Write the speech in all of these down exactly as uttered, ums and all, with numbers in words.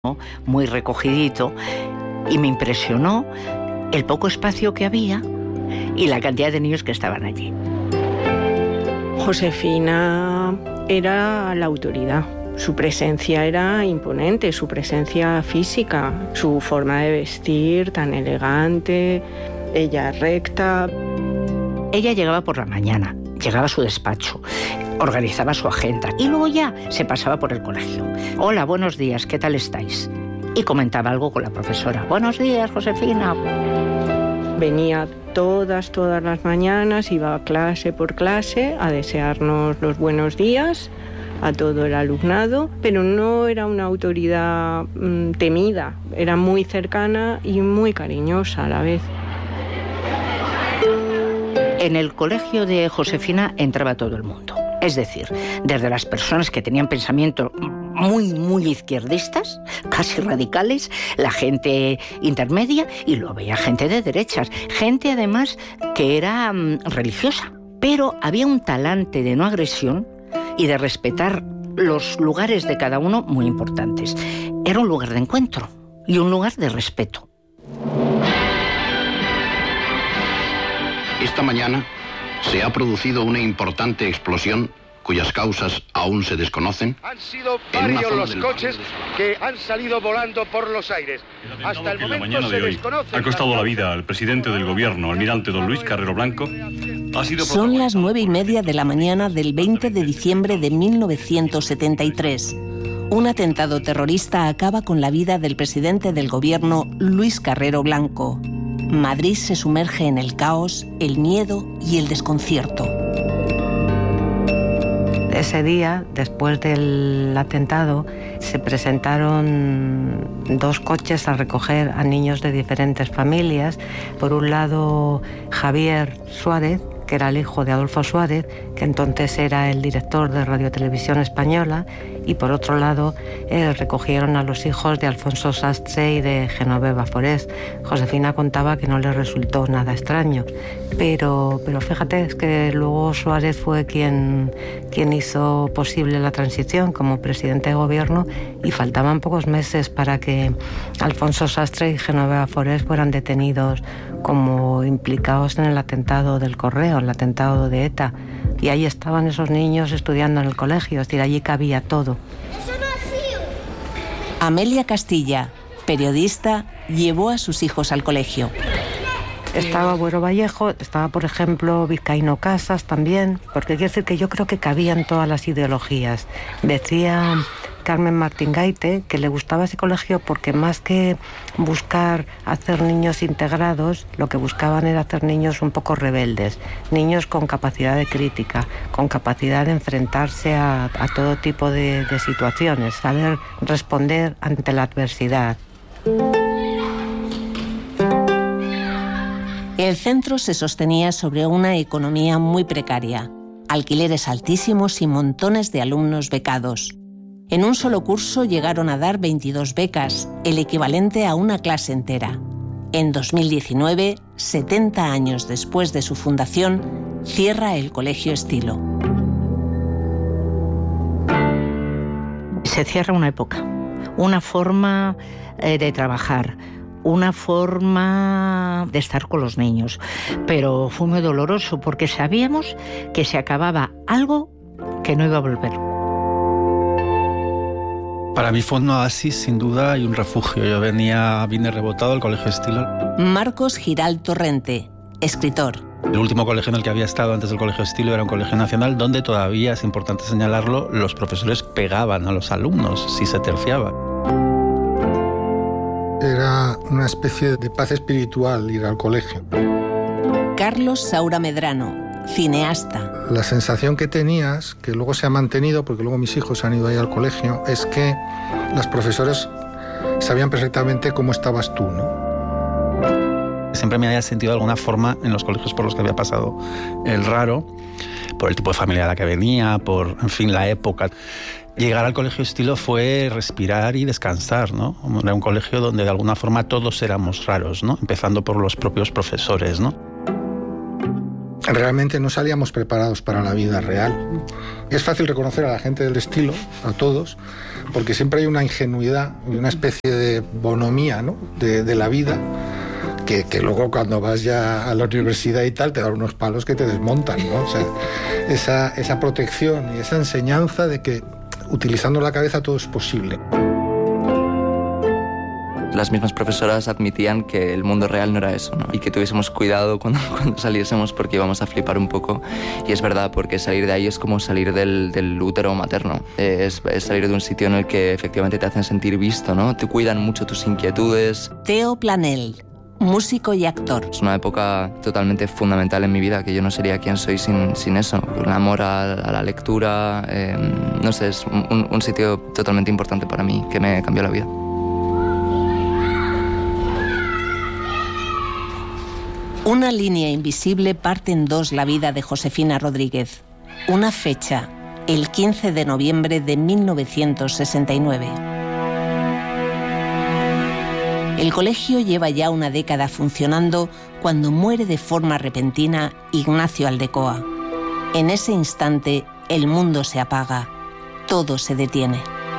muy recogidito, y me impresionó el poco espacio que había y la cantidad de niños que estaban allí. Josefina era la autoridad. Su presencia era imponente, su presencia física, su forma de vestir tan elegante, ella recta. Ella llegaba por la mañana, llegaba a su despacho, organizaba su agenda y luego ya se pasaba por el colegio. Hola, buenos días, ¿qué tal estáis? Y comentaba algo con la profesora. Buenos días, Josefina. Venía todas, todas las mañanas, iba clase por clase a desearnos los buenos días a todo el alumnado, pero no era una autoridad mmm, temida, era muy cercana y muy cariñosa a la vez. En el colegio de Josefina entraba todo el mundo. Es decir, desde las personas que tenían pensamientos muy, muy izquierdistas, casi radicales, la gente intermedia, y luego había gente de derechas, gente además que era um, religiosa. Pero había un talante de no agresión y de respetar los lugares de cada uno muy importantes. Era un lugar de encuentro y un lugar de respeto. Esta mañana se ha producido una importante explosión cuyas causas aún se desconocen. Han sido varios los coches que han salido volando por los aires. Hasta el momento se desconocen. Ha costado la vida al presidente del gobierno, almirante don Luis Carrero Blanco. Ha sido Son las nueve y media de la mañana del veinte de diciembre de mil novecientos setenta y tres. Un atentado terrorista acaba con la vida del presidente del gobierno, Luis Carrero Blanco. Madrid se sumerge en el caos, el miedo y el desconcierto. Ese día, después del atentado, se presentaron dos coches a recoger a niños de diferentes familias. Por un lado, Javier Suárez, que era el hijo de Adolfo Suárez, que entonces era el director de Radio Televisión Española, y por otro lado eh, recogieron a los hijos de Alfonso Sastre y de Genoveva Forés. Josefina contaba que no le resultó nada extraño, pero, pero fíjate, es que luego Suárez fue quien, quien hizo posible la transición como presidente de gobierno, y faltaban pocos meses para que Alfonso Sastre y Genoveva Forés fueran detenidos como implicados en el atentado del Correo, el atentado de ETA. Y ahí estaban esos niños estudiando en el colegio, es decir, allí cabía todo. Amelia Castilla, periodista, llevó a sus hijos al colegio. Estaba Buero Vallejo, estaba, por ejemplo, Vizcaíno Casas también, porque quiero decir que yo creo que cabían todas las ideologías. Decía Carmen Martín Gaite que le gustaba ese colegio porque más que buscar hacer niños integrados, lo que buscaban era hacer niños un poco rebeldes, niños con capacidad de crítica, con capacidad de enfrentarse a, a todo tipo de, de situaciones, saber responder ante la adversidad. El centro se sostenía sobre una economía muy precaria, alquileres altísimos y montones de alumnos becados. En un solo curso llegaron a dar veintidós becas, el equivalente a una clase entera. En dos mil diecinueve, setenta años después de su fundación, cierra el Colegio Estilo. Se cierra una época, una forma eh, de trabajar, una forma de estar con los niños, pero fue muy doloroso porque sabíamos que se acababa algo que no iba a volver. Para mí fue un oasis, sin duda, y un refugio. Yo venía, vine rebotado al Colegio Estilo. Marcos Giral Torrente, escritor. El último colegio en el que había estado antes del Colegio Estilo era un colegio nacional donde todavía, es importante señalarlo, los profesores pegaban a los alumnos si se terciaba. Era una especie de paz espiritual ir al colegio. Carlos Saura Medrano, cineasta. La sensación que tenías, que luego se ha mantenido, porque luego mis hijos han ido ahí al colegio, es que las profesoras sabían perfectamente cómo estabas tú, ¿no? Siempre me había sentido de alguna forma en los colegios por los que había pasado el raro, por el tipo de familia a la que venía, por, en fin, la época. Llegar al Colegio Estilo fue respirar y descansar, ¿no? Era un colegio donde de alguna forma todos éramos raros, ¿no? Empezando por los propios profesores, ¿no? realmente no salíamos preparados para la vida real. Es fácil reconocer a la gente del estilo, a todos, porque siempre hay una ingenuidad y una especie de bonomía, ¿no?, de, de la vida, que, que luego cuando vas ya a la universidad y tal te dan unos palos que te desmontan, ¿no? O sea, esa, esa protección y esa enseñanza de que utilizando la cabeza todo es posible. Las mismas profesoras admitían que el mundo real no era eso, ¿no? Y que tuviésemos cuidado cuando, cuando saliésemos porque íbamos a flipar un poco. Y es verdad, porque salir de ahí es como salir del, del útero materno. Es, es salir de un sitio en el que efectivamente te hacen sentir visto, ¿no? Te cuidan mucho tus inquietudes. Teo Planel, músico y actor. Es una época totalmente fundamental en mi vida, que yo no sería quien soy sin, sin eso. El amor a, a la lectura, eh, no sé, es un, un sitio totalmente importante para mí, que me cambió la vida. Una línea invisible parte en dos la vida de Josefina Rodríguez. Una fecha, el quince de noviembre de mil novecientos sesenta y nueve. El colegio lleva ya una década funcionando cuando muere de forma repentina Ignacio Aldecoa. En ese instante, el mundo se apaga, todo se detiene.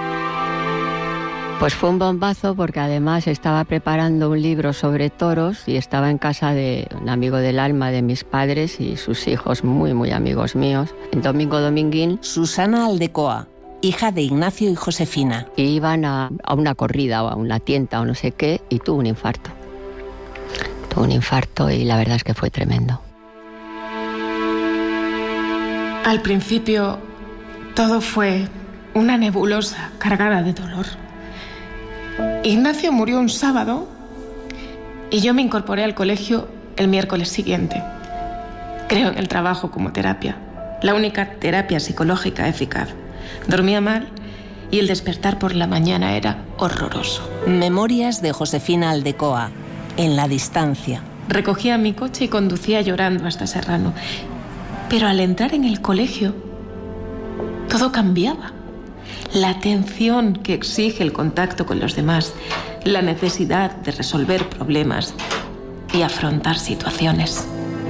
Pues fue un bombazo porque además estaba preparando un libro sobre toros y estaba en casa de un amigo del alma de mis padres y sus hijos, muy, muy amigos míos, en Domingo Dominguín. Susana Aldecoa, hija de Ignacio y Josefina. Y iban a, a una corrida o a una tienda o no sé qué y tuvo un infarto. Tuvo un infarto y la verdad es que fue tremendo. Al principio todo fue una nebulosa cargada de dolor. Ignacio murió un sábado y yo me incorporé al colegio el miércoles siguiente. Creo en el trabajo como terapia, la única terapia psicológica eficaz. Dormía mal y el despertar por la mañana era horroroso. Memorias de Josefina Aldecoa, en la distancia. Recogía mi coche y conducía llorando hasta Serrano. Pero al entrar en el colegio, todo cambiaba. La atención que exige el contacto con los demás, la necesidad de resolver problemas y afrontar situaciones.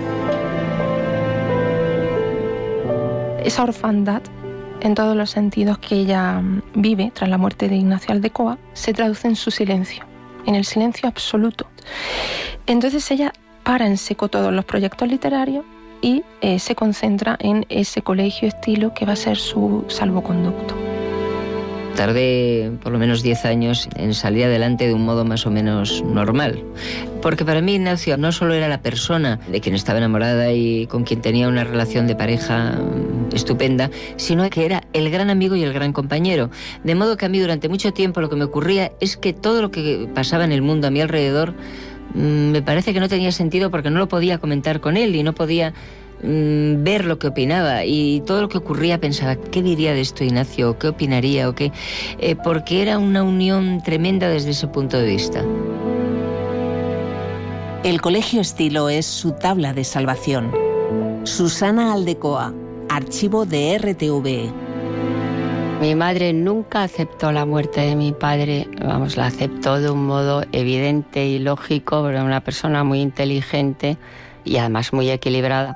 Esa orfandad, en todos los sentidos que ella vive tras la muerte de Ignacio Aldecoa, se traduce en su silencio, en el silencio absoluto. Entonces ella para en seco todos los proyectos literarios y eh, se concentra en ese colegio estilo que va a ser su salvoconducto. Tardé por lo menos diez años en salir adelante de un modo más o menos normal. Porque para mí Ignacio no solo era la persona de quien estaba enamorada y con quien tenía una relación de pareja estupenda, sino que era el gran amigo y el gran compañero. De modo que a mí durante mucho tiempo lo que me ocurría es que todo lo que pasaba en el mundo a mi alrededor me parece que no tenía sentido porque no lo podía comentar con él y no podía ver lo que opinaba, y todo lo que ocurría pensaba, ¿qué diría de esto Ignacio? ¿Qué opinaría? ¿O qué? Eh, porque era una unión tremenda desde ese punto de vista. El colegio estilo es su tabla de salvación. Susana Aldecoa, archivo de R T V E. Mi madre nunca aceptó la muerte de mi padre, vamos, la aceptó de un modo evidente y lógico, porque era una persona muy inteligente y además muy equilibrada.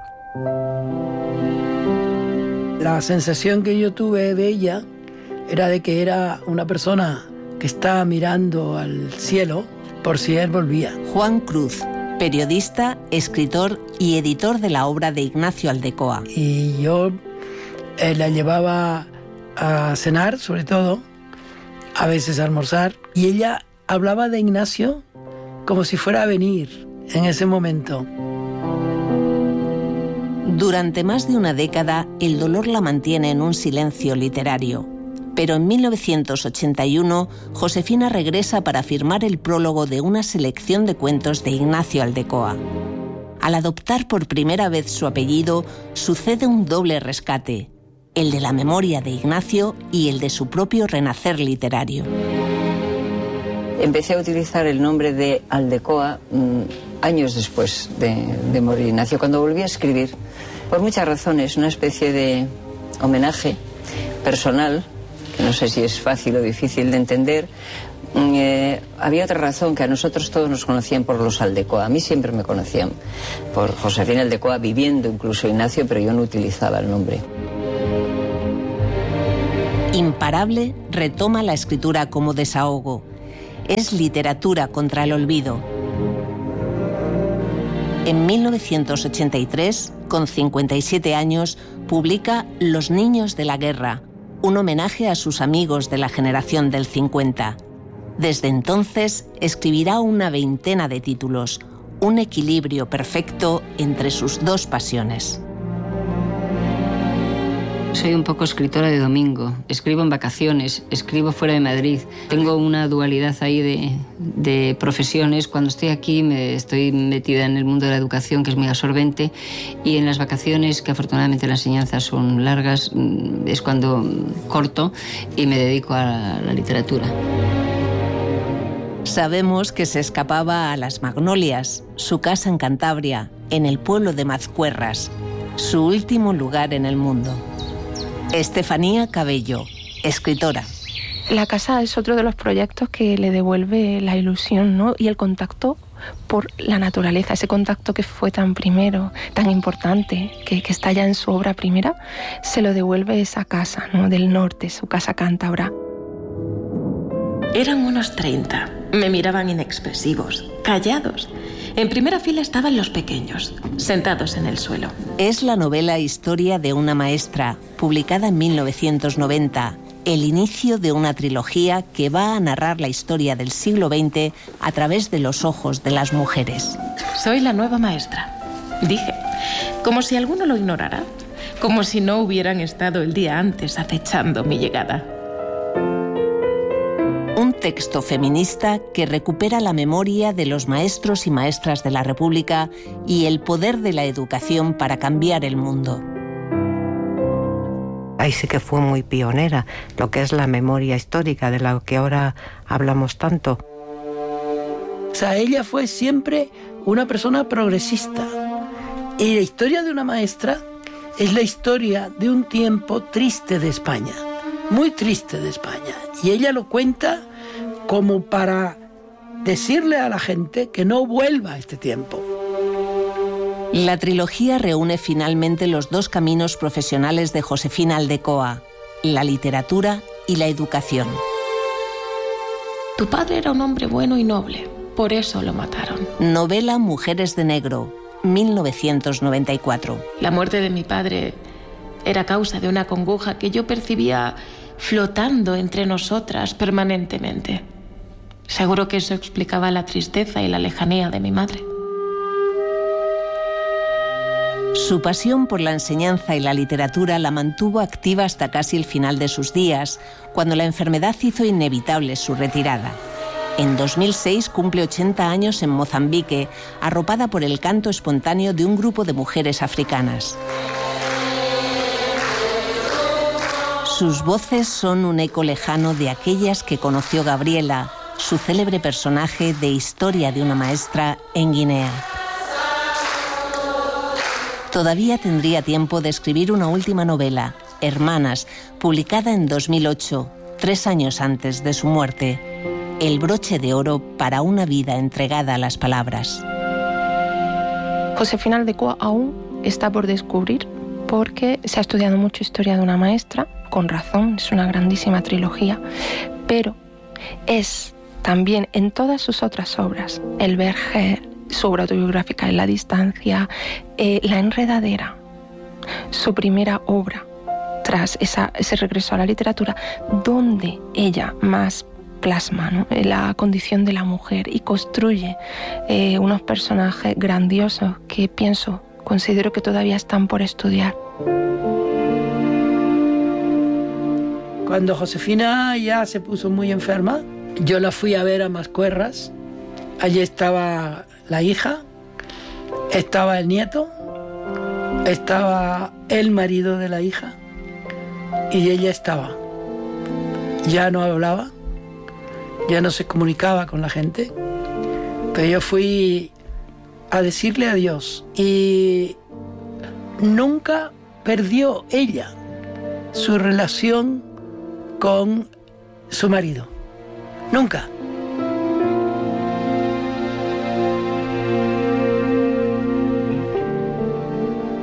La sensación que yo tuve de ella era de que era una persona que estaba mirando al cielo por si él volvía. Juan Cruz, periodista, escritor y editor de la obra de Ignacio Aldecoa. Y yo eh, la llevaba a cenar, sobre todo, a veces a almorzar, y ella hablaba de Ignacio como si fuera a venir en ese momento. Durante más de una década, el dolor la mantiene en un silencio literario. Pero en mil novecientos ochenta y uno, Josefina regresa para firmar el prólogo de una selección de cuentos de Ignacio Aldecoa. Al adoptar por primera vez su apellido, sucede un doble rescate, el de la memoria de Ignacio y el de su propio renacer literario. Empecé a utilizar el nombre de Aldecoa mmm, años después de, de morir Ignacio, cuando volví a escribir, por muchas razones, una especie de homenaje personal, que no sé si es fácil o difícil de entender, eh, porque había otra razón, que a nosotros todos nos conocían por los Aldecoa. A mí siempre me conocían por Josefina Aldecoa, viviendo incluso Ignacio, pero yo no utilizaba el nombre. Imparable retoma la escritura como desahogo. Es literatura contra el olvido. En mil novecientos ochenta y tres, con cincuenta y siete años, publica Los niños de la guerra, un homenaje a sus amigos de la generación del cincuenta. Desde entonces escribirá una veintena de títulos, un equilibrio perfecto entre sus dos pasiones. Soy un poco escritora de domingo, escribo en vacaciones, escribo fuera de Madrid. Tengo una dualidad ahí de, de profesiones. Cuando estoy aquí me estoy metida en el mundo de la educación, que es muy absorbente, y en las vacaciones, que afortunadamente las enseñanzas son largas, es cuando corto y me dedico a la literatura. Sabemos que se escapaba a Las Magnolias, su casa en Cantabria, en el pueblo de Mazcuerras, su último lugar en el mundo. Estefanía Cabello, escritora. La casa es otro de los proyectos que le devuelve la ilusión, ¿no? Y el contacto por la naturaleza, ese contacto que fue tan primero, tan importante, que, que está ya en su obra primera, se lo devuelve esa casa, ¿no? Del norte, su casa cántabra. Eran unos treinta. Me miraban inexpresivos, callados. En primera fila estaban los pequeños, sentados en el suelo. Es la novela Historia de una maestra, publicada en mil novecientos noventa, el inicio de una trilogía que va a narrar la historia del siglo veinte a través de los ojos de las mujeres. Soy la nueva maestra, dije, como si alguno lo ignorara, como si no hubieran estado el día antes acechando mi llegada. Un texto feminista que recupera la memoria de los maestros y maestras de la República y el poder de la educación para cambiar el mundo. Ahí sí que fue muy pionera, lo que es la memoria histórica, de la que ahora hablamos tanto. O sea, ella fue siempre una persona progresista. Y la historia de una maestra es la historia de un tiempo triste de España, muy triste de España. Y ella lo cuenta como para decirle a la gente que no vuelva a este tiempo. La trilogía reúne finalmente los dos caminos profesionales de Josefina Aldecoa, la literatura y la educación. Tu padre era un hombre bueno y noble, por eso lo mataron. Novela Mujeres de Negro, mil novecientos noventa y cuatro. La muerte de mi padre era causa de una congoja que yo percibía flotando entre nosotras permanentemente. Seguro que eso explicaba la tristeza y la lejanía de mi madre. Su pasión por la enseñanza y la literatura la mantuvo activa hasta casi el final de sus días, cuando la enfermedad hizo inevitable su retirada. En dos mil seis cumple ochenta años en Mozambique, arropada por el canto espontáneo de un grupo de mujeres africanas. Sus voces son un eco lejano de aquellas que conoció Gabriela, su célebre personaje de Historia de una maestra en Guinea. Todavía tendría tiempo de escribir una última novela, Hermanas, publicada en dos mil ocho, tres años antes de su muerte. El broche de oro para una vida entregada a las palabras. Josefina Aldecoa aún está por descubrir, porque se ha estudiado mucho Historia de una maestra, con razón, es una grandísima trilogía, pero es también en todas sus otras obras, El Vergel, su obra autobiográfica En la distancia, eh, La enredadera, su primera obra tras esa, ese regreso a la literatura, donde ella más plasma, ¿no?, la condición de la mujer y construye eh, unos personajes grandiosos que pienso, considero que todavía están por estudiar. Cuando Josefina ya se puso muy enferma, yo la fui a ver a Mazcuerras. Allí estaba la hija, estaba el nieto, estaba el marido de la hija y ella estaba. Ya no hablaba, ya no se comunicaba con la gente, pero yo fui a decirle adiós y nunca perdió ella su relación con su marido. Nunca.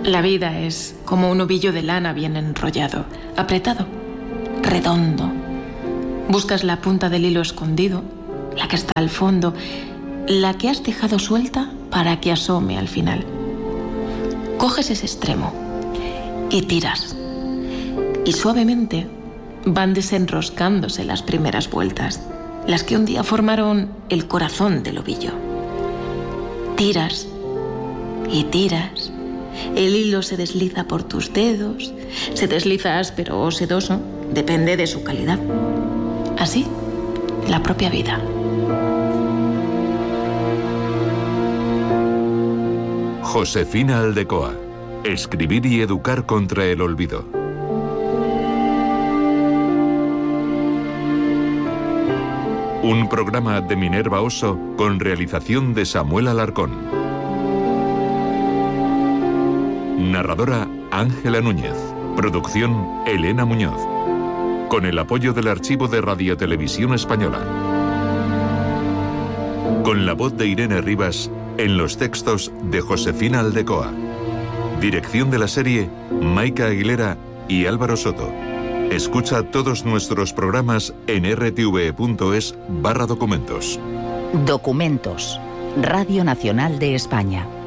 La vida es como un ovillo de lana bien enrollado, apretado, redondo. Buscas la punta del hilo escondido, la que está al fondo, la que has dejado suelta para que asome al final. Coges ese extremo y tiras. Y suavemente van desenroscándose las primeras vueltas, las que un día formaron el corazón del ovillo. Tiras y tiras. El hilo se desliza por tus dedos, se desliza áspero o sedoso, depende de su calidad. Así, la propia vida. Josefina Aldecoa. Escribir y educar contra el olvido. Un programa de Minerva Oso con realización de Samuel Alarcón. Narradora Ángela Núñez. Producción Elena Muñoz. Con el apoyo del Archivo de Radiotelevisión Española. Con la voz de Irene Rivas en los textos de Josefina Aldecoa. Dirección de la serie Maika Aguilera y Álvaro Soto. Escucha todos nuestros programas en r t v punto es barra documentos. Documentos. Radio Nacional de España.